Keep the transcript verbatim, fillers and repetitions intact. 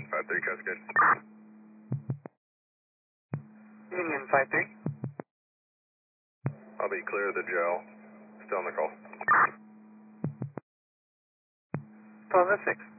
five three, Cascade. Union five three. I'll be clear of the gel. Still on the call. twelve oh six.